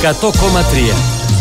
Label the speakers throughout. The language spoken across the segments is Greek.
Speaker 1: 100,3.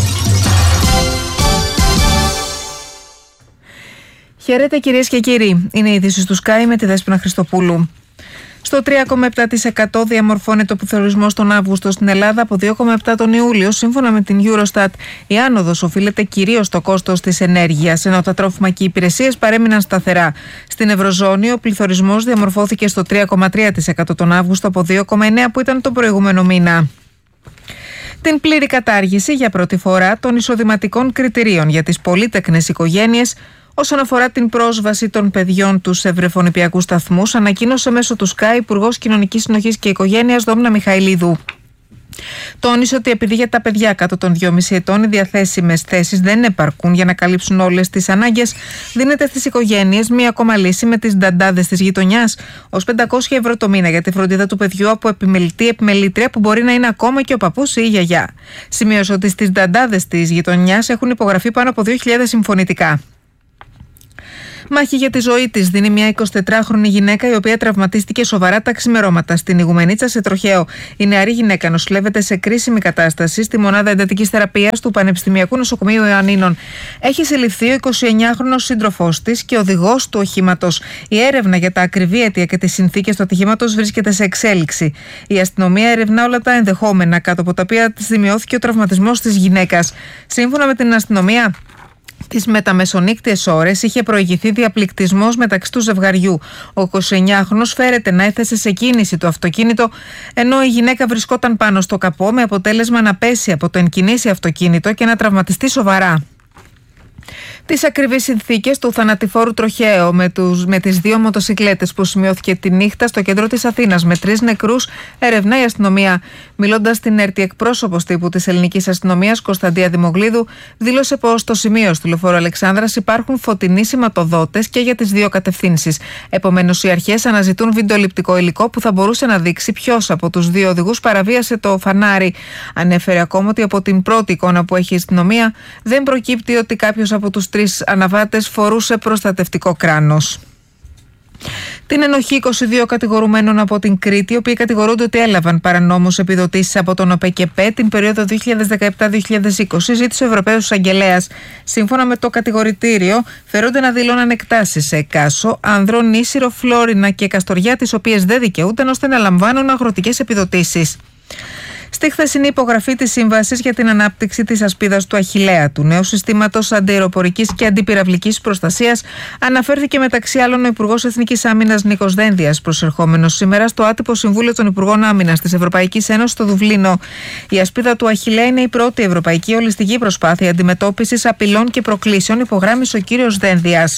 Speaker 2: Χαίρετε κυρίες και κύριοι. Είναι η είδηση του Sky με τη Δέσποινα Χριστοπούλου. Στο 3,7% διαμορφώνεται ο πληθωρισμός τον Αύγουστο στην Ελλάδα από 2,7% τον Ιούλιο. Σύμφωνα με την Eurostat, η άνοδος οφείλεται κυρίως στο κόστος της ενέργειας, ενώ τα τρόφιμα και οι υπηρεσίες παρέμειναν σταθερά. Στην Ευρωζώνη, ο πληθωρισμός διαμορφώθηκε στο 3,3% τον Αύγουστο από 2,9% που ήταν τον προηγούμενο μήνα. Την πλήρη κατάργηση για πρώτη φορά των εισοδηματικών κριτηρίων για τις πολύτεκνες οικογένειες όσον αφορά την πρόσβαση των παιδιών τους σε βρεφονηπιακούς σταθμούς, ανακοίνωσε μέσω του Sky Υπουργός Κοινωνικής Συνοχής και Οικογένειας Δόμνα Μιχαηλίδου. Τόνισε ότι επειδή για τα παιδιά κάτω των 2,5 ετών οι διαθέσιμες θέσεις δεν επαρκούν για να καλύψουν όλες τις ανάγκες, δίνεται στις οικογένειες μία ακόμα λύση με τις νταντάδες της γειτονιάς, ως 500 ευρώ το μήνα για τη φροντίδα του παιδιού από επιμελητρία που μπορεί να είναι ακόμα και ο παππούς ή η γιαγιά. Σημείωσε ότι στις νταντάδες της γειτονιάς έχουν υπογραφεί πάνω από 2.000 συμφωνητικά. Μάχη για τη ζωή της δίνει μια 24χρονη γυναίκα η οποία τραυματίστηκε σοβαρά τα ξημερώματα στην Ιγουμενίτσα σε Τροχαίο. Η νεαρή γυναίκα νοσηλεύεται σε κρίσιμη κατάσταση στη μονάδα εντατικής θεραπείας του Πανεπιστημιακού Νοσοκομείου Ιωαννίνων. Έχει συλληφθεί ο 29χρονος σύντροφός της και οδηγός του οχήματος. Η έρευνα για τα ακριβή αίτια και τις συνθήκες του ατυχήματος βρίσκεται σε εξέλιξη. Η αστυνομία ερευνά όλα τα ενδεχόμενα κάτω από τα οποία σημειώθηκε ο τραυματισμός της γυναίκας. Σύμφωνα με την αστυνομία, τις μεταμεσονύκτιες ώρες είχε προηγηθεί διαπληκτισμός μεταξύ του ζευγαριού. Ο 29χρονος φέρεται να έθεσε σε κίνηση το αυτοκίνητο, ενώ η γυναίκα βρισκόταν πάνω στο καπό με αποτέλεσμα να πέσει από το ενκινήσει αυτοκίνητο και να τραυματιστεί σοβαρά. Τις ακριβείς συνθήκες του θανατηφόρου τροχαίου με τις δύο μοτοσικλέτες που σημειώθηκε τη νύχτα στο κέντρο της Αθήνας με 3 νεκρούς ερευνά η αστυνομία. Μιλώντας στην ΕΡΤ, εκπρόσωπος τύπου της ελληνικής αστυνομίας Κωνσταντία Δημογλίδου δήλωσε πως στο σημείο στη λεωφόρο Αλεξάνδρας υπάρχουν φωτεινοί σηματοδότες και για τις δύο κατευθύνσεις. Επομένως, οι αρχές αναζητούν βιντεοληπτικό υλικό που θα μπορούσε να δείξει ποιος από τους δύο οδηγούς παραβίασε το φανάρι. Ανέφερε ακόμα ότι από την πρώτη εικόνα που έχει η αστυνομία δεν προκύπτει ότι κάποιος από τους 3 αναβάτες φορούσε προστατευτικό κράνος. Την ενοχή 22 κατηγορουμένων από την Κρήτη, οι οποίοι κατηγορούνται ότι έλαβαν παρανόμως επιδοτήσεις από τον ΟΠΕΚΕΠΕ την περίοδο 2017-2020, ζήτησε ο Ευρωπαίος Εισαγγελέας. Σύμφωνα με το κατηγορητήριο, φέρονται να δηλώναν εκτάσεις σε Κάσο, Άνδρο, Νήσυρο, Φλόρινα και Καστοριά, τις οποίες δεν δικαιούνταν ώστε να λαμβάνουν αγροτικές επιδοτήσεις. Στη χθεσινή υπογραφή της Σύμβασης για την ανάπτυξη της ασπίδας του Αχιλλέα, του νέου συστήματος αντιαεροπορικής και αντιπυραυλικής προστασίας, αναφέρθηκε μεταξύ άλλων ο Υπουργός Εθνικής Άμυνας Νίκος Δένδιας, προσερχόμενος σήμερα στο άτυπο Συμβούλιο των Υπουργών Άμυνας της Ευρωπαϊκής Ένωσης στο Δουβλίνο. Η ασπίδα του Αχιλλέα είναι η πρώτη ευρωπαϊκή ολιστική προσπάθεια αντιμετώπισης απειλών και προκλήσεων, υπογράμμισε ο κύριος Δένδιας.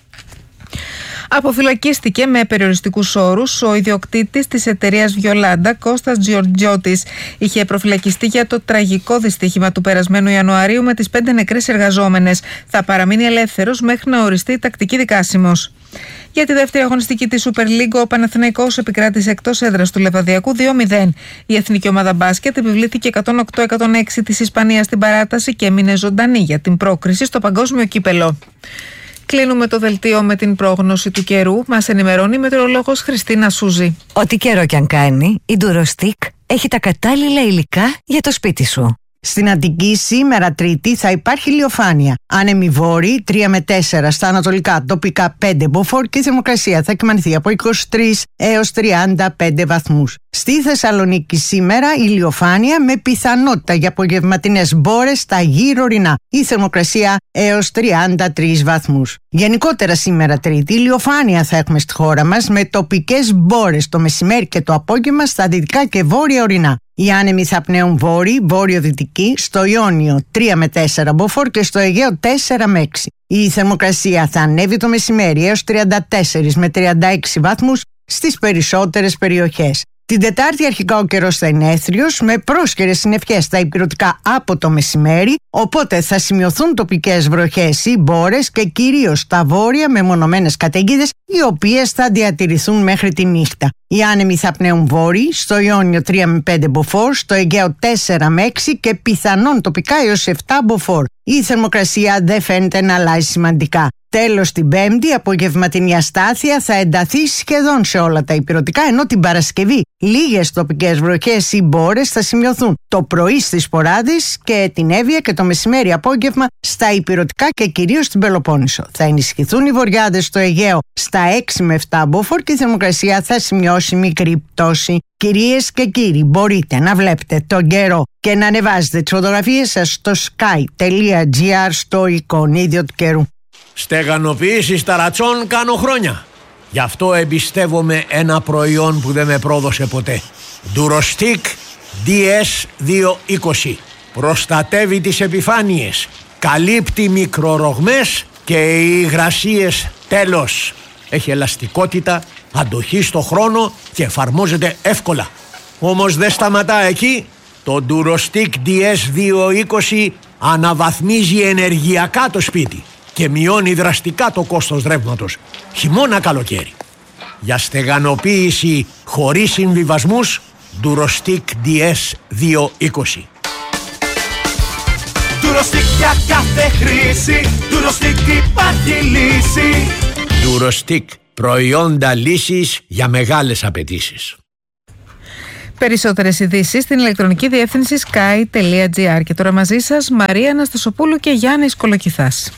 Speaker 2: Αποφυλακίστηκε με περιοριστικούς όρους ο ιδιοκτήτης της εταιρείας Βιολάντα, Κώστας Τζιορτζιώτης. Είχε προφυλακιστεί για το τραγικό δυστύχημα του περασμένου Ιανουαρίου με τις 5 νεκρές εργαζόμενες. Θα παραμείνει ελεύθερος μέχρι να οριστεί τακτική δικάσιμος. Για τη δεύτερη αγωνιστική της Super League, ο Παναθηναϊκός επικράτησε εκτός έδρας του Λεβαδιακού 2-0. Η εθνική ομάδα μπάσκετ επιβλήθηκε 108-106 της Ισπανίας στην παράταση και έμεινε ζωντανή για την πρόκριση στο παγκόσμιο κύπελο. Κλείνουμε το δελτίο με την πρόγνωση του καιρού. Μας ενημερώνει η μετεωρολόγος Χριστίνα Σούζη.
Speaker 3: Ό,τι καιρό κι αν κάνει, η Durostick έχει τα κατάλληλα υλικά για το σπίτι σου.
Speaker 4: Στην Αττική σήμερα Τρίτη θα υπάρχει ηλιοφάνεια. Άνεμοι βόρειοι 3 με 4 στα ανατολικά, τοπικά 5 μποφόρ και η θερμοκρασία θα κυμανθεί από 23 έως 35 βαθμούς. Στη Θεσσαλονίκη σήμερα ηλιοφάνεια με πιθανότητα για απογευματινές μπόρες στα γύρω ορεινά. Η θερμοκρασία έως 33 βαθμούς. Γενικότερα σήμερα Τρίτη ηλιοφάνεια θα έχουμε στη χώρα μας με τοπικές μπόρες το μεσημέρι και το απόγευμα στα δυτικά και βόρεια ορεινά. Οι άνεμοι θα πνέουν βόρειοι, βόρειο-δυτικοί, στο Ιόνιο 3 με 4 μποφόρ και στο Αιγαίο 4 με 6. Η θερμοκρασία θα ανέβει το μεσημέρι έως 34 με 36 βαθμούς στις περισσότερες περιοχές. Την Τετάρτη αρχικά ο καιρός θα είναι έθριος με πρόσκαιρες συννεφιές στα ηπειρωτικά από το μεσημέρι, οπότε θα σημειωθούν τοπικές βροχές ή μπόρες και κυρίως στα βόρεια με μονομένες καταιγίδες οι οποίες θα διατηρηθούν μέχρι τη νύχτα. Οι άνεμοι θα πνέουν βόρειοι, στο Ιόνιο 3 με 5 μποφόρ, στο Αιγαίο 4 με 6 και πιθανόν τοπικά έως 7 μποφόρ. η θερμοκρασία δεν φαίνεται να αλλάζει σημαντικά. Τέλος, την Πέμπτη, απογευματινή αστάθεια θα ενταθεί σχεδόν σε όλα τα ηπειρωτικά, ενώ την Παρασκευή λίγες τοπικές βροχές ή μπόρες θα σημειωθούν το πρωί στις Ποράδες και την Εύβοια και το μεσημέρι απόγευμα στα ηπειρωτικά και κυρίως στην Πελοπόννησο. Θα ενισχυθούν οι βορειάδες στο Αιγαίο στα 6 με 7 μποφόρ και η θερμοκρασία θα σημειώσει μικρή πτώση. Κυρίες και κύριοι, μπορείτε να βλέπετε τον καιρό και να ανεβάζετε τις φωτογραφίες σας στο sky.gr στο εικονίδιο του καιρού.
Speaker 1: Στεγανοποίηση ταρατσών κάνω χρόνια. Γι' αυτό εμπιστεύομαι ένα προϊόν που δεν με πρόδωσε ποτέ. Durostic DS220. Προστατεύει τις επιφάνειες, καλύπτει μικρορογμές και οι υγρασίες τέλος. Έχει ελαστικότητα, αντοχή στο χρόνο και εφαρμόζεται εύκολα. Όμως δεν σταματά εκεί. Το Durostic DS220 αναβαθμίζει ενεργειακά το σπίτι και μειώνει δραστικά το κόστος ρεύματος, χειμώνα καλοκαίρι. Για στεγανοποίηση χωρίς συμβιβασμούς, Durostic DS220.
Speaker 5: Durostic για κάθε χρήση, Durostic υπάρχει λύση.
Speaker 1: Durostic, προϊόντα λύσης για μεγάλες απαιτήσεις.
Speaker 2: Περισσότερες ειδήσεις στην ηλεκτρονική διεύθυνση sky.gr. Και τώρα μαζί σας Μαρία Αναστασοπούλου και Γιάννης Κολοκυθάς.